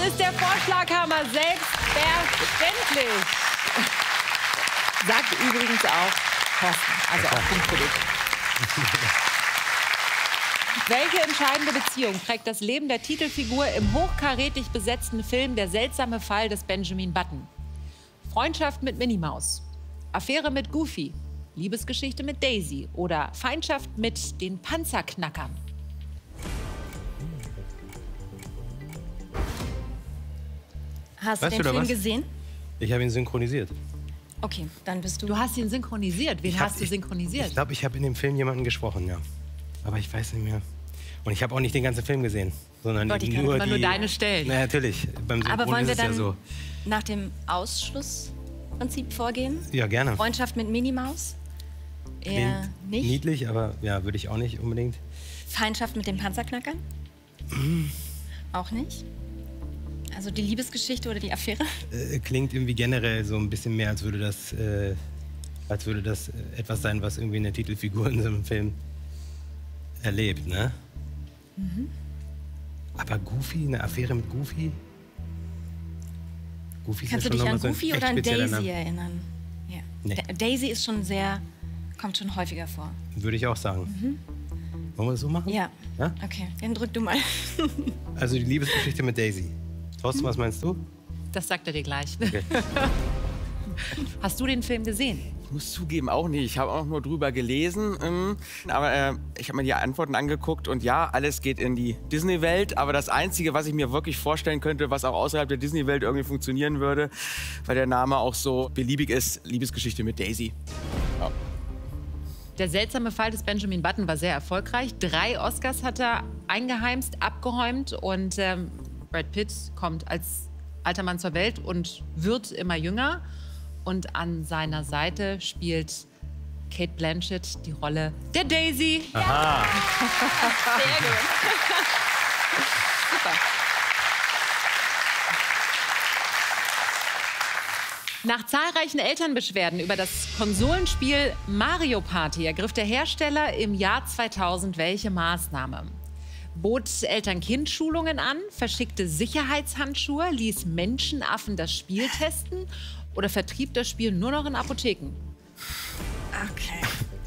ist der Vorschlaghammer, selbstverständlich. Sagt übrigens auch Thorsten, also auch Punkt für dich. Welche entscheidende Beziehung prägt das Leben der Titelfigur im hochkarätig besetzten Film Der seltsame Fall des Benjamin Button? Freundschaft mit Minnie Maus, Affäre mit Goofy, Liebesgeschichte mit Daisy oder Feindschaft mit den Panzerknackern? Hast du den Film gesehen? Ich habe ihn synchronisiert. Okay, dann bist du... Du hast ihn synchronisiert. Wen hast du synchronisiert? Ich glaube, ich habe in dem Film jemanden gesprochen, ja. Aber ich weiß nicht mehr. Und ich habe auch nicht den ganzen Film gesehen, sondern nur deine Stellen. Na, natürlich. Beim Synchron Aber wollen wir dann ja so. nach dem Ausschlussprinzip vorgehen? Ja, gerne. Freundschaft mit Minnie Maus? Eher nicht? Niedlich, aber ja, würde ich auch nicht unbedingt. Feindschaft mit den Panzerknackern? Auch nicht? Also die Liebesgeschichte oder die Affäre? Klingt irgendwie generell so ein bisschen mehr, als würde das etwas sein, was irgendwie eine Titelfigur in so einem Film erlebt, ne? Mhm. Aber Goofy, eine Affäre mit Goofy? Goofy Kannst du dich an Goofy oder an Daisy erinnern? Ja. Nee. Daisy ist schon kommt schon häufiger vor. Würde ich auch sagen. Mhm. Wollen wir das so machen? Ja. Okay, dann drück du mal. Also die Liebesgeschichte mit Daisy. Thorsten, was meinst du? Das sagt er dir gleich. Okay. Hast du den Film gesehen? Ich muss zugeben, auch nicht. Ich habe auch nur drüber gelesen. Aber ich habe mir die Antworten angeguckt und ja, alles geht in die Disney-Welt. Aber das Einzige, was ich mir wirklich vorstellen könnte, was auch außerhalb der Disney-Welt irgendwie funktionieren würde, weil der Name auch so beliebig ist, Liebesgeschichte mit Daisy. Ja. Der seltsame Fall des Benjamin Button war sehr erfolgreich. 3 Oscars hat er eingeheimst, abgeräumt und Brad Pitt kommt als alter Mann zur Welt und wird immer jünger. Und an seiner Seite spielt Cate Blanchett die Rolle der Daisy. Aha. Ja. Sehr gut. Super. Nach zahlreichen Elternbeschwerden über das Konsolenspiel Mario Party ergriff der Hersteller im Jahr 2000 welche Maßnahme? Bot Eltern-Kind-Schulungen an, verschickte Sicherheitshandschuhe, ließ Menschenaffen das Spiel testen oder vertrieb das Spiel nur noch in Apotheken? Okay.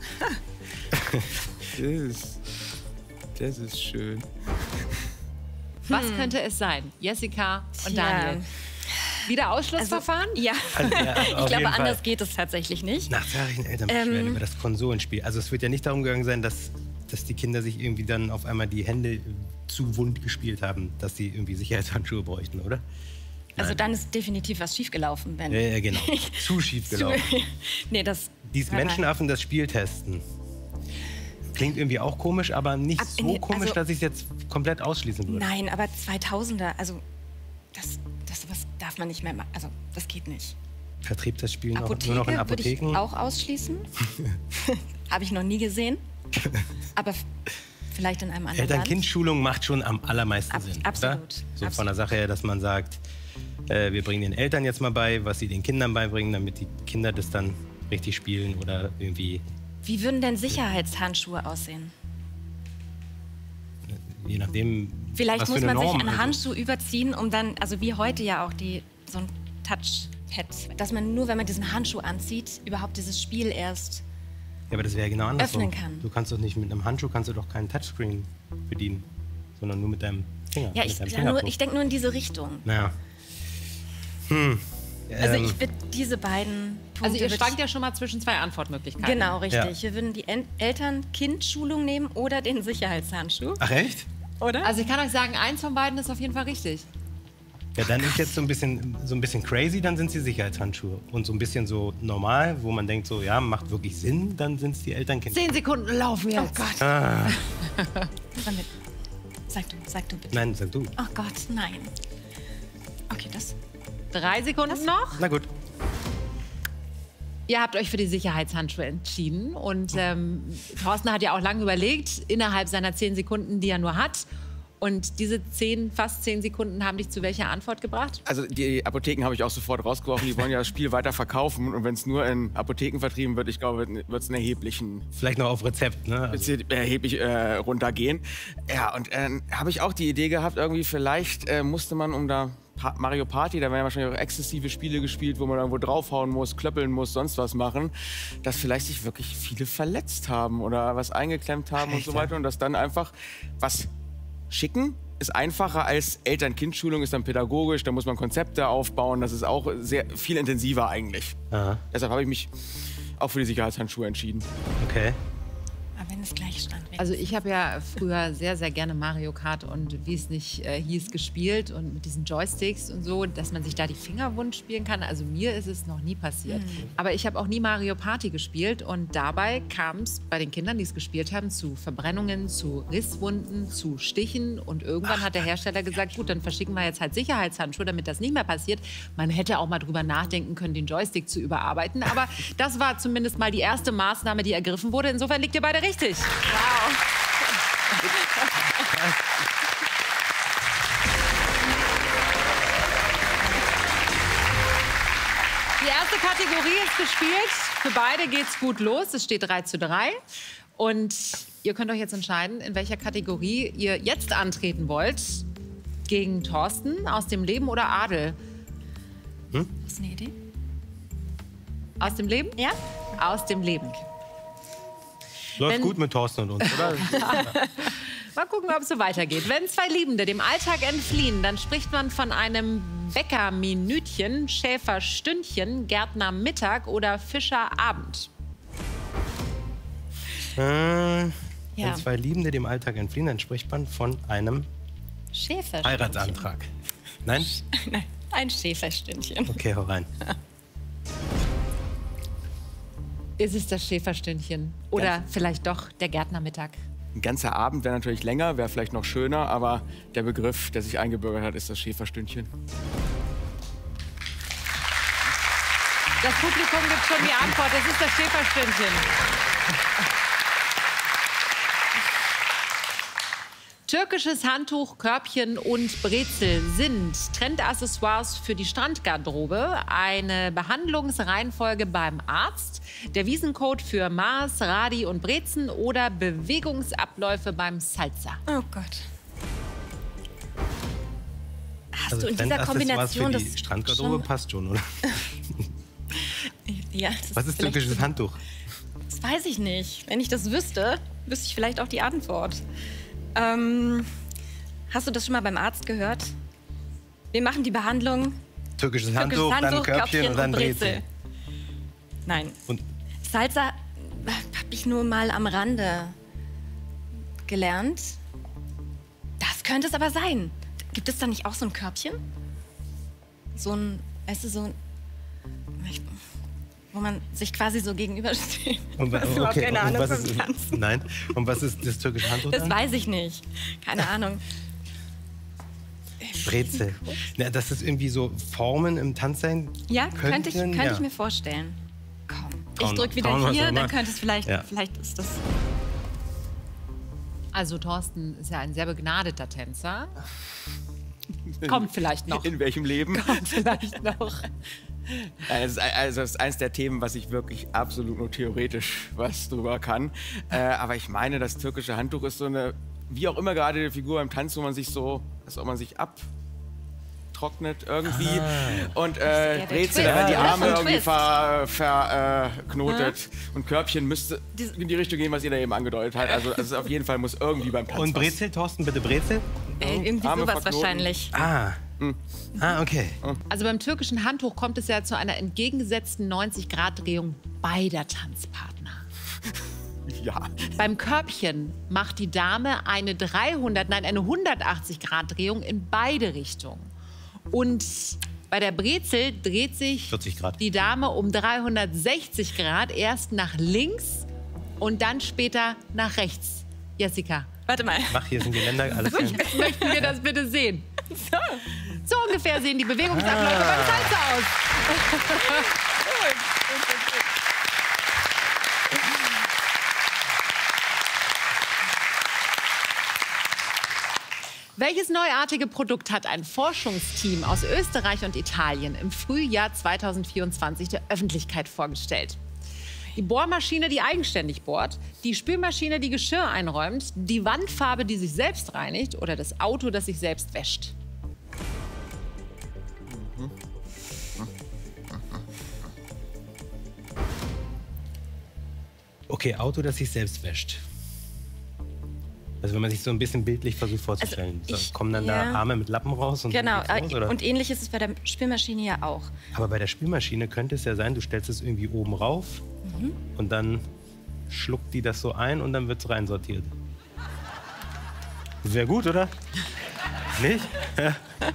Das ist schön. Was könnte es sein? Jessica und Daniel. Wieder Ausschlussverfahren? Also, ja. Ich glaube, anders geht es tatsächlich nicht. Nach zahlreichen Elternbeschwerden über das Konsolenspiel. Also es wird ja nicht darum gegangen sein, dass die Kinder sich irgendwie dann auf einmal die Hände zu wund gespielt haben, dass sie irgendwie Sicherheitshandschuhe bräuchten, oder? Also dann ist definitiv was schiefgelaufen, wenn... Ja, genau. Zu schief gelaufen. Nee, das... Dieses Menschenaffen das Spiel testen. Klingt irgendwie auch komisch, aber nicht so komisch, dass ich es jetzt komplett ausschließen würde. Nein, aber 2000er, also das darf man nicht mehr machen. Also das geht nicht. Vertrieb das Spiel nur noch in Apotheken? Würde ich auch ausschließen. Habe ich noch nie gesehen. Aber vielleicht in einem anderen Land. Eltern-Kind-Schulung macht schon am allermeisten Sinn. Absolut. Oder? So von der Sache her, dass man sagt, wir bringen den Eltern jetzt mal bei, was sie den Kindern beibringen, damit die Kinder das dann richtig spielen oder irgendwie... Wie würden denn Sicherheitshandschuhe aussehen? Je nachdem, vielleicht was muss für eine man sich Norm, einen Handschuh überziehen, um dann, also wie heute ja auch so ein Touchpad, dass man nur, wenn man diesen Handschuh anzieht, überhaupt dieses Spiel erst ja, aber das wäre genau andersrum. öffnen kann. Du kannst doch nicht mit einem Handschuh kannst du doch keinen Touchscreen bedienen, sondern nur mit deinem Finger. Ja, ich denke nur in diese Richtung. Naja. Also ich würde diese beiden Punkte... Also ihr schwankt ja schon mal zwischen 2 Antwortmöglichkeiten. Genau, richtig. Ja. Wir würden die Eltern-Kind-Schulung nehmen oder den Sicherheitshandschuh. Ach echt? Oder? Also ich kann euch sagen, eins von beiden ist auf jeden Fall richtig. Ja, dann ist jetzt so ein bisschen crazy, dann sind es die Sicherheitshandschuhe. Und so ein bisschen so normal, wo man denkt so, ja, macht wirklich Sinn, dann sind es die Elternkinder. 10 Sekunden laufen jetzt. Oh Gott. Ah. Sag du bitte. Nein, sag du. Oh Gott, nein. Okay, 3 Sekunden noch. Na gut. Ihr habt euch für die Sicherheitshandschuhe entschieden. Und Thorsten hat ja auch lange überlegt, innerhalb seiner 10 Sekunden, die er nur hat. Und diese fast 10 Sekunden haben dich zu welcher Antwort gebracht? Also die Apotheken habe ich auch sofort rausgeworfen. Die wollen ja das Spiel weiter verkaufen. Und wenn es nur in Apotheken vertrieben wird, ich glaube, wird es einen erheblichen... Vielleicht noch auf Rezept, ne? Erheblich runtergehen. Ja, und habe ich auch die Idee gehabt, irgendwie vielleicht musste man, um da Mario Party, da werden ja wahrscheinlich auch exzessive Spiele gespielt, wo man irgendwo draufhauen muss, klöppeln muss, sonst was machen, dass vielleicht sich wirklich viele verletzt haben oder was eingeklemmt haben und so weiter. Und dass dann einfach was schicken ist einfacher als Eltern-Kind-Schulung, ist dann pädagogisch, da muss man Konzepte aufbauen, das ist auch sehr viel intensiver eigentlich. Aha. Deshalb habe ich mich auch für die Sicherheitshandschuhe entschieden. Okay. Aber wenn es gleich stand. Also ich habe ja früher sehr, sehr gerne Mario Kart und wie es nicht hieß, gespielt und mit diesen Joysticks und so, dass man sich da die Finger wund spielen kann. Also mir ist es noch nie passiert. Aber ich habe auch nie Mario Party gespielt und dabei kam es bei den Kindern, die es gespielt haben, zu Verbrennungen, zu Risswunden, zu Stichen und irgendwann hat der Hersteller gesagt, gut, dann verschicken wir jetzt halt Sicherheitshandschuhe, damit das nicht mehr passiert. Man hätte auch mal drüber nachdenken können, den Joystick zu überarbeiten, aber das war zumindest mal die erste Maßnahme, die ergriffen wurde. Insofern liegt ihr beide richtig. Wow. Die erste Kategorie ist gespielt. Für beide geht's gut los. Es steht 3:3. Und ihr könnt euch jetzt entscheiden, in welcher Kategorie ihr jetzt antreten wollt. Gegen Thorsten, aus dem Leben oder Adel? Hast du eine Idee? Aus dem Leben? Ja? Aus dem Leben. Läuft gut mit Thorsten und uns, oder? Mal gucken, ob es so weitergeht. Wenn zwei Liebende dem Alltag entfliehen, dann spricht man von einem Bäckerminütchen, Schäferstündchen, Gärtnermittag oder Fischerabend. Wenn zwei Liebende dem Alltag entfliehen, dann spricht man von einem Schäferstündchen. Heiratsantrag. Nein? Nein, ein Schäferstündchen. Okay, hau rein. Ist es das Schäferstündchen? Oder vielleicht doch der Gärtnermittag? Ein ganzer Abend wäre natürlich länger, wäre vielleicht noch schöner, aber der Begriff, der sich eingebürgert hat, ist das Schäferstündchen. Das Publikum gibt schon die Antwort, es ist das Schäferstündchen. Türkisches Handtuch, Körbchen und Brezel sind Trendaccessoires für die Strandgarderobe, eine Behandlungsreihenfolge beim Arzt, der Wiesencode für Mars, Radi und Brezen oder Bewegungsabläufe beim Salsa. Oh Gott. Hast Also du in dieser Kombination für die Strandgarderobe passt schon, oder? Ja, Was ist türkisches Handtuch? Das weiß ich nicht. Wenn ich das wüsste, wüsste ich vielleicht auch die Antwort. Hast du das schon mal beim Arzt gehört? Wir machen die Behandlung. Türkisches Handtuch, dann Körbchen und dann Brezel. Nein. Und Salsa habe ich nur mal am Rande gelernt. Das könnte es aber sein. Gibt es da nicht auch so ein Körbchen? So ein, weißt du, so ein, wo man sich quasi so gegenübersteht. Und, überhaupt keine Ahnung was vom ist, Tanzen. nein. Und was ist das türkische Handtuch Das dann? weiß ich nicht. Keine Ahnung. Brezel. Na, dass das irgendwie so Formen im Tanz sein Ja, könnte ich ja. mir vorstellen. Komm, ich Kauen- drück wieder kauen wir hier, so dann mal. könnte es vielleicht, Ja. vielleicht ist das... Also Thorsten ist ja ein sehr begnadeter Tänzer. Kommt vielleicht noch. In welchem Leben? Kommt vielleicht noch. Das ist eins der Themen, was ich wirklich absolut nur theoretisch was drüber kann. Aber ich meine, das türkische Handtuch ist so eine, wie auch immer gerade die Figur im Tanz, wo man sich so, als ob man sich abtrocknet irgendwie. Und Brezel, da werden die Twist. Arme Oder so ein irgendwie Twist. verknotet. Und Körbchen müsste in die Richtung gehen, was ihr da eben angedeutet hat. Also es ist auf jeden Fall muss irgendwie beim Tanz Und Brezel, Thorsten, bitte Brezel? irgendwie Arme sowas verknoten. wahrscheinlich. Okay. Also beim türkischen Handtuch kommt es ja zu einer entgegengesetzten 90-Grad-Drehung beider Tanzpartner. Ja. Beim Körbchen macht die Dame eine 180-Grad-Drehung in beide Richtungen. Und bei der Brezel dreht sich 40 Grad. die Dame um 360 Grad, erst nach links und dann später nach rechts. Jessica, Warte mal. Mach, hier sind die Länder, alles klar. möchten wir das bitte sehen? So ungefähr sehen die Bewegungsabläufe beim Salsa aus. Welches neuartige Produkt hat ein Forschungsteam aus Österreich und Italien im Frühjahr 2024 der Öffentlichkeit vorgestellt? Die Bohrmaschine, die eigenständig bohrt, die Spülmaschine, die Geschirr einräumt, die Wandfarbe, die sich selbst reinigt oder das Auto, das sich selbst wäscht? Okay, Auto, das sich selbst wäscht. Also wenn man sich so ein bisschen bildlich versucht vorzustellen. Kommen dann da Arme mit Lappen raus? Und Genau, dann geht's los, oder? und ähnlich ist es bei der Spülmaschine ja auch. Aber bei der Spülmaschine könnte es ja sein, du stellst es irgendwie oben rauf und dann schluckt die das so ein und dann wird es reinsortiert. Wäre gut, oder? Nicht? Ja.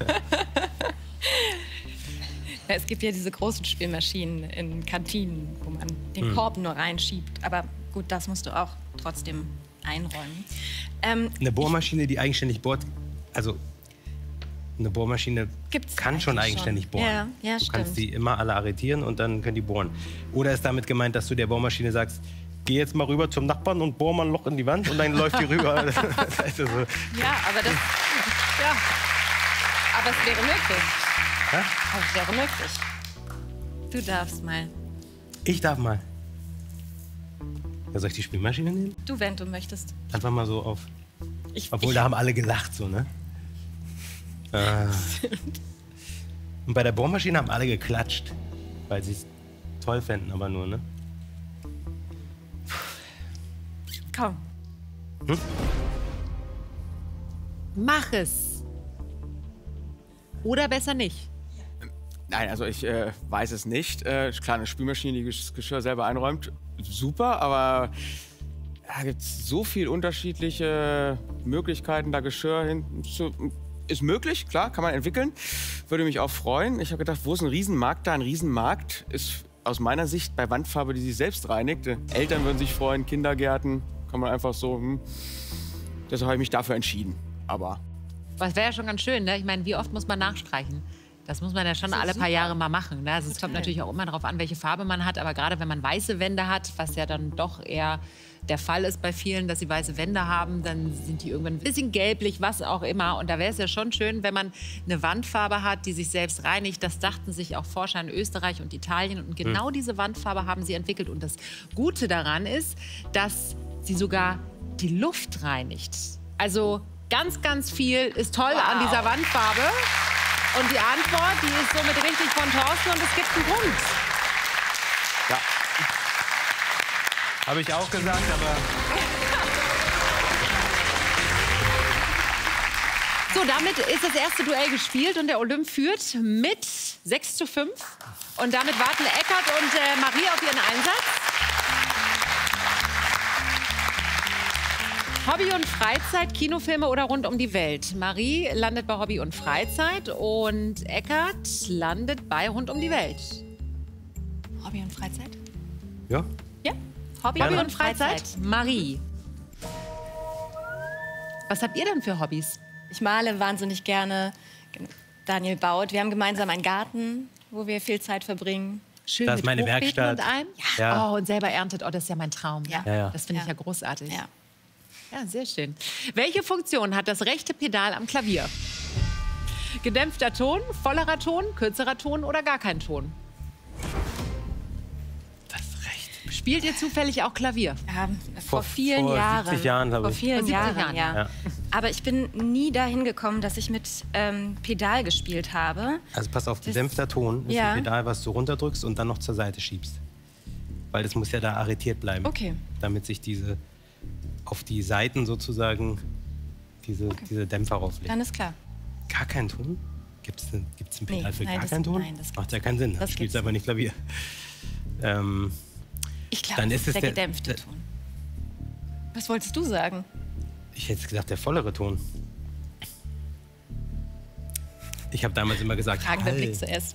Ja, es gibt ja diese großen Spülmaschinen in Kantinen, wo man den Korb nur reinschiebt. Aber gut, das musst du auch trotzdem einräumen. Eine Bohrmaschine, die eigenständig bohrt, also eine Bohrmaschine Gibt's kann schon eigentlich eigenständig schon. bohren. Ja, du stimmt. kannst die immer alle arretieren und dann können die bohren. Oder ist damit gemeint, dass du der Bohrmaschine sagst, geh jetzt mal rüber zum Nachbarn und bohr mal ein Loch in die Wand und dann läuft die rüber. Das heißt also, Ja, aber das. Ja. Aber es wäre möglich. ja? Aber es wäre möglich. Du darfst mal. Ich darf mal. Ja, soll ich die Spülmaschine nehmen? Du, wenn du möchtest. Einfach mal so auf. Obwohl, ich, da haben alle gelacht, so, ne? Und bei der Bohrmaschine haben alle geklatscht, weil sie es toll fänden, aber nur, ne? Komm. Mach es. Oder besser nicht. Nein, also ich weiß es nicht. Klar, eine Spülmaschine, die das Geschirr selber einräumt, super, aber da gibt es so viele unterschiedliche Möglichkeiten, da Geschirr ist möglich, klar, kann man entwickeln. Würde mich auch freuen. Ich habe gedacht, wo ist ein Riesenmarkt da? Ein Riesenmarkt ist aus meiner Sicht bei Wandfarbe, die sich selbst reinigt. Eltern würden sich freuen, Kindergärten, kann man einfach so. Deshalb habe ich mich dafür entschieden. Aber Was wäre ja schon ganz schön, ne? Ich meine, wie oft muss man nachstreichen? Das muss man ja schon alle paar Jahre mal machen. Ne? Also es kommt natürlich auch immer darauf an, welche Farbe man hat. Aber gerade wenn man weiße Wände hat, was ja dann doch eher der Fall ist bei vielen, dass sie weiße Wände haben, dann sind die irgendwann ein bisschen gelblich, was auch immer. Und da wäre es ja schon schön, wenn man eine Wandfarbe hat, die sich selbst reinigt. Das dachten sich auch Forscher in Österreich und Italien. Und genau diese Wandfarbe haben sie entwickelt. Und das Gute daran ist, dass sie sogar die Luft reinigt. Also ganz, ganz viel ist toll an dieser Wandfarbe. Und die Antwort, die ist somit richtig von Thorsten und es gibt einen Punkt. Ja. Habe ich auch gesagt, aber. So, damit ist das erste Duell gespielt und der Olymp führt mit 6:5. Und damit warten Eckart und Marie auf ihren Einsatz. Hobby und Freizeit, Kinofilme oder rund um die Welt. Marie landet bei Hobby und Freizeit und Eckart landet bei rund um die Welt. Hobby und Freizeit? Ja. Ja. Hobby Und Freizeit? Marie. Was habt ihr denn für Hobbys? Ich male wahnsinnig gerne. Daniel baut. Wir haben gemeinsam einen Garten, wo wir viel Zeit verbringen. Schön Das ist mit meine Hochbeeten Werkstatt. und allem? Ja. Oh, und selber erntet. Oh, das ist ja mein Traum. Ja. Ja, ja. Das finde ich Ja. ja großartig. Ja. Ja, sehr schön. Welche Funktion hat das rechte Pedal am Klavier? Gedämpfter Ton, vollerer Ton, kürzerer Ton oder gar kein Ton? Das Recht. Spielt ihr zufällig auch Klavier? Vor vielen vor Jahren. 70 Jahren, glaube Vor ich. vielen Vor 70 Jahren, Jahren, ja. ja. Aber ich bin nie dahin gekommen, dass ich mit Pedal gespielt habe. Also pass auf, gedämpfter Ton ist Ja. ein Pedal, was du runterdrückst und dann noch zur Seite schiebst. Weil das muss ja da arretiert bleiben. Okay. Damit sich diese auf die Seiten sozusagen diese Dämpfer rauflegen. Dann ist klar. Gar keinen Ton? Gibt's ein Pedal Nee, für nein, gar das- keinen Ton? nein, das Macht ja keinen Sinn. das Du spielst gibt's aber nicht Klavier. Ich glaube, Dann das ist ist es der der- gedämpfte der- Ton. Was wolltest du sagen? Ich hätte gesagt, der vollere Ton. Ich habe damals immer gesagt, Fragender Blick Hall. zuerst.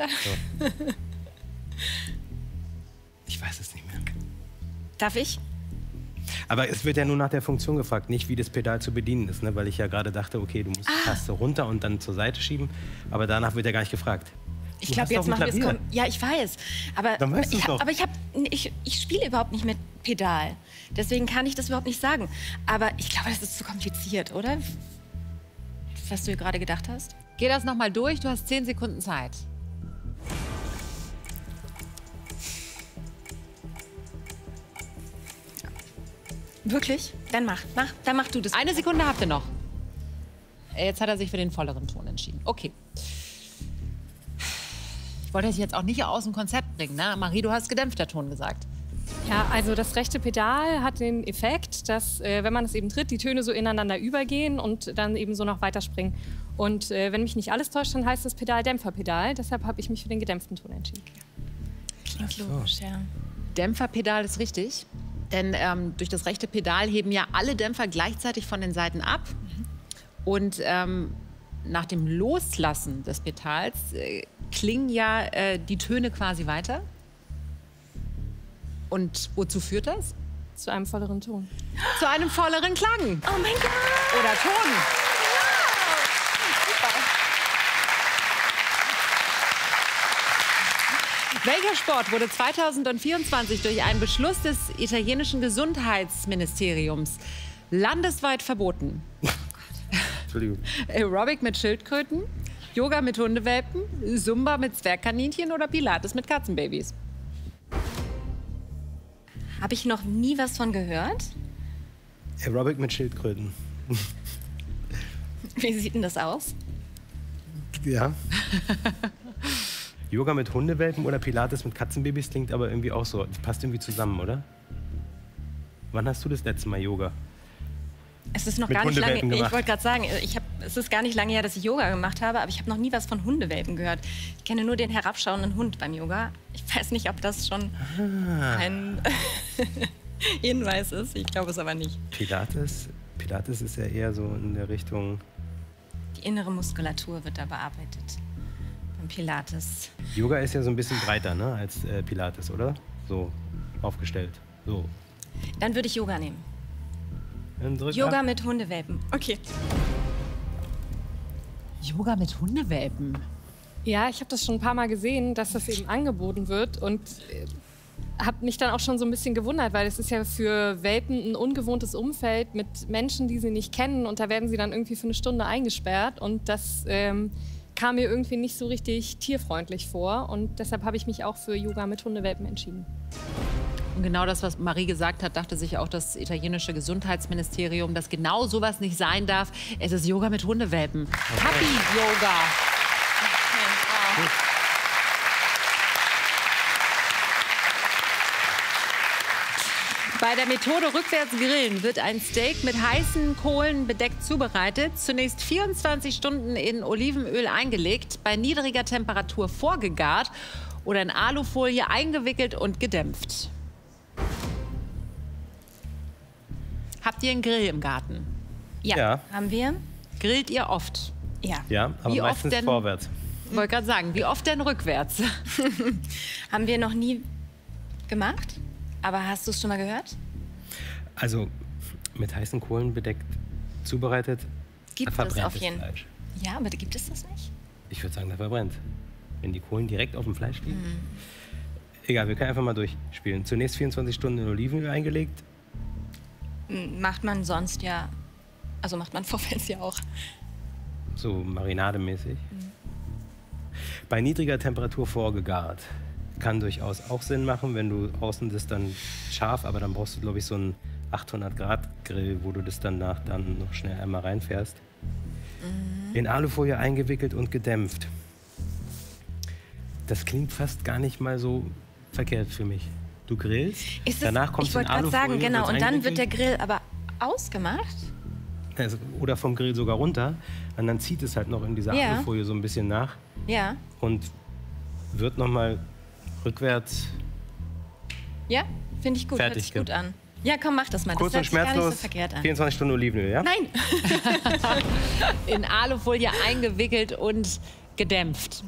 Ich weiß es nicht mehr. Darf ich? Aber es wird ja nur nach der Funktion gefragt, nicht wie das Pedal zu bedienen ist, ne? Weil ich ja gerade dachte, okay, du musst die Taste runter und dann zur Seite schieben, aber danach wird ja gar nicht gefragt. Ich Du glaube, hast jetzt doch ein machen wir es. Klavier. Ja, ich weiß. Aber Dann weißt du's doch. ich spiele überhaupt nicht mit Pedal. Deswegen kann ich das überhaupt nicht sagen. Aber ich glaube, das ist zu kompliziert, oder? Was du gerade gedacht hast? Geh das nochmal durch, du hast 10 Sekunden Zeit. Wirklich? Dann mach du das. Eine Sekunde habt ihr noch. Jetzt hat er sich für den volleren Ton entschieden. Okay. wollte das jetzt auch nicht aus dem Konzept bringen, ne? Marie, du hast gedämpfter Ton gesagt. Ja, also das rechte Pedal hat den Effekt, dass, wenn man es eben tritt, die Töne so ineinander übergehen und dann eben so noch weiterspringen. Und wenn mich nicht alles täuscht, dann heißt das Pedal Dämpferpedal. Deshalb habe ich mich für den gedämpften Ton entschieden. Klingt logisch, ja. Dämpferpedal ist richtig, denn durch das rechte Pedal heben ja alle Dämpfer gleichzeitig von den Seiten ab. Und nach dem Loslassen des Pedals klingen ja die Töne quasi weiter. Und wozu führt das? Zu einem volleren Ton. Zu einem volleren Klang. Oh mein Gott! Oder Ton. Welcher Sport wurde 2024 durch einen Beschluss des italienischen Gesundheitsministeriums landesweit verboten? Entschuldigung. Aerobic mit Schildkröten, Yoga mit Hundewelpen, Zumba mit Zwergkaninchen oder Pilates mit Katzenbabys? Habe ich noch nie was von gehört? Aerobic mit Schildkröten. Wie sieht denn das aus? Ja. Yoga mit Hundewelpen oder Pilates mit Katzenbabys klingt aber irgendwie auch so. Das passt irgendwie zusammen, oder? Wann hast du das letzte Mal Yoga? Es ist noch Mit gar nicht lange. Hundewelpen gemacht. Ich wollte gerade sagen, es ist gar nicht lange her, dass ich Yoga gemacht habe, aber ich habe noch nie was von Hundewelpen gehört. Ich kenne nur den herabschauenden Hund beim Yoga. Ich weiß nicht, ob das schon ein Hinweis ist. Ich glaube es aber nicht. Pilates ist ja eher so in der Richtung. Die innere Muskulatur wird da bearbeitet. Beim Pilates. Yoga ist ja so ein bisschen breiter, ne, als Pilates, oder? So aufgestellt. So. Dann würde ich Yoga nehmen. Dann drück Yoga ab. mit Hundewelpen. Okay. Yoga mit Hundewelpen. Ja, ich habe das schon ein paar Mal gesehen, dass das eben angeboten wird und habe mich dann auch schon so ein bisschen gewundert, weil es ist ja für Welpen ein ungewohntes Umfeld mit Menschen, die sie nicht kennen und da werden sie dann irgendwie für eine Stunde eingesperrt und das kam mir irgendwie nicht so richtig tierfreundlich vor und deshalb habe ich mich auch für Yoga mit Hundewelpen entschieden. Und genau das, was Marie gesagt hat, dachte sich auch das italienische Gesundheitsministerium, dass genau sowas nicht sein darf. Es ist Yoga mit Hundewelpen. Puppy-Yoga. Bei der Methode rückwärts grillen wird ein Steak mit heißen Kohlen bedeckt zubereitet. Zunächst 24 Stunden in Olivenöl eingelegt, bei niedriger Temperatur vorgegart oder in Alufolie eingewickelt und gedämpft. Habt ihr einen Grill im Garten? Ja. Haben wir? Grillt ihr oft? Ja. Ja, aber Wie oft meistens denn? vorwärts. Ich wollte gerade sagen, wie oft denn rückwärts? Haben wir noch nie gemacht. Aber hast du es schon mal gehört? Also mit heißen Kohlen bedeckt zubereitet. Gibt es verbrennt auf das jeden Fleisch. Ja, aber gibt es das nicht? Ich würde sagen, der verbrennt. Wenn die Kohlen direkt auf dem Fleisch liegen. Egal, wir können einfach mal durchspielen. Zunächst 24 Stunden in Olivenöl eingelegt. Macht man sonst ja, also macht man vorwärts ja auch. So marinademäßig. Bei niedriger Temperatur vorgegart. Kann durchaus auch Sinn machen, wenn du außen das dann scharf, aber dann brauchst du, glaube ich, so einen 800-Grad-Grill, wo du das danach dann noch schnell einmal reinfährst. In Alufolie eingewickelt und gedämpft. Das klingt fast gar nicht mal so verkehrt für mich. Du grillst, danach kommst ich du in wollte gerade Alufolie. sagen, genau, wird's und dann wird der eingewickelt. Grill aber ausgemacht. Also, oder vom Grill sogar runter. Und dann zieht es halt noch in dieser Ja. Alufolie so ein bisschen nach Ja. und wird nochmal rückwärts Ja, finde ich gut, hört Fertig, sich gut an. Ja, komm, mach das mal. kurz das und hört sich gar nicht schmerzlos. so verkehrt an. 24 Stunden Olivenöl, ja? Nein. In Alufolie eingewickelt und gedämpft.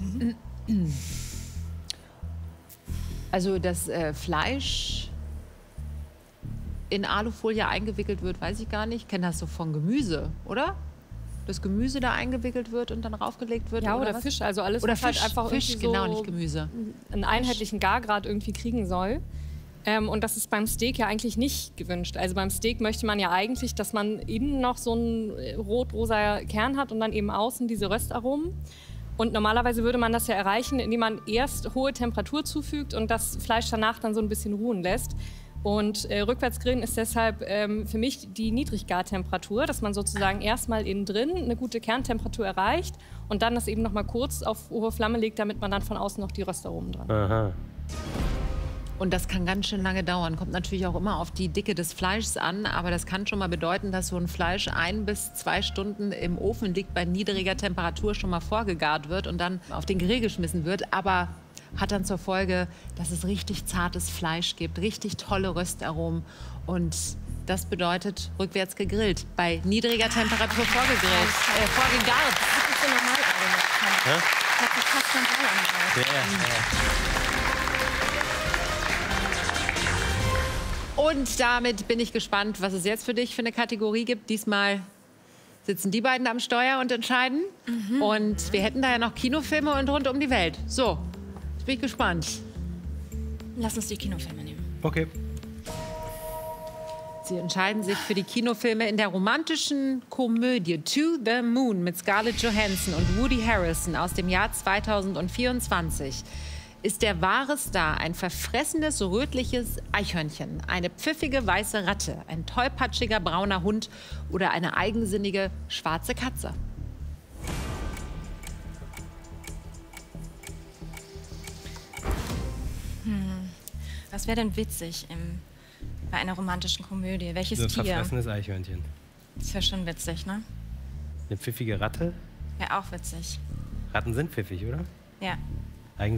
Also das Fleisch in Alufolie eingewickelt wird, weiß ich gar nicht. Ich kenne das so von Gemüse, oder? Das Gemüse da eingewickelt wird und dann raufgelegt wird? Ja, oder was? Fisch, also alles, Oder was halt Fisch, einfach Fisch, irgendwie so genau, nicht Gemüse. einen einheitlichen Gargrad irgendwie kriegen soll. Und das ist beim Steak ja eigentlich nicht gewünscht. Also beim Steak möchte man ja eigentlich, dass man innen noch so einen rot-rosa Kern hat und dann eben außen diese Röstaromen. Und normalerweise würde man das ja erreichen, indem man erst hohe Temperatur zufügt und das Fleisch danach dann so ein bisschen ruhen lässt. Und Rückwärtsgrillen ist deshalb für mich die Niedriggartemperatur, dass man sozusagen erstmal innen drin eine gute Kerntemperatur erreicht und dann das eben noch mal kurz auf hohe Flamme legt, damit man dann von außen noch die Röstaromen dran hat. Aha. Und das kann ganz schön lange dauern. Kommt natürlich auch immer auf die Dicke des Fleisches an. Aber das kann schon mal bedeuten, dass so ein Fleisch 1 bis 2 Stunden im Ofen liegt, bei niedriger Temperatur schon mal vorgegart wird und dann auf den Grill geschmissen wird. Aber hat dann zur Folge, dass es richtig zartes Fleisch gibt, richtig tolle Röstaromen. Und das bedeutet rückwärts gegrillt, bei niedriger Temperatur vorgegart. Das ist so normal eigentlich. Das ist fast normal angehört. Und damit bin ich gespannt, was es jetzt für dich für eine Kategorie gibt. Diesmal sitzen die beiden am Steuer und entscheiden. Und wir hätten da ja noch Kinofilme und rund um die Welt. So, jetzt bin ich gespannt. Lass uns die Kinofilme nehmen. Okay. Sie entscheiden sich für die Kinofilme in der romantischen Komödie To the Moon mit Scarlett Johansson und Woody Harrelson aus dem Jahr 2024. Ist der wahre Star ein verfressendes, rötliches Eichhörnchen, eine pfiffige weiße Ratte, ein tollpatschiger brauner Hund oder eine eigensinnige schwarze Katze? Was wäre denn witzig bei einer romantischen Komödie? Welches So ein Tier? verfressenes Eichhörnchen. Das wäre schon witzig, ne? Eine pfiffige Ratte? Wäre auch witzig. Ratten sind pfiffig, oder? Ja.